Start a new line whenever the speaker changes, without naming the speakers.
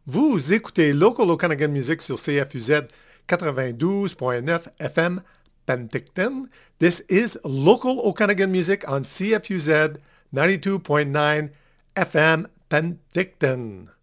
Vous écoutez Local Okanagan Music sur CFUZ 92.9 FM Penticton. This is Local Okanagan Music on CFUZ 92.9 FM Penticton.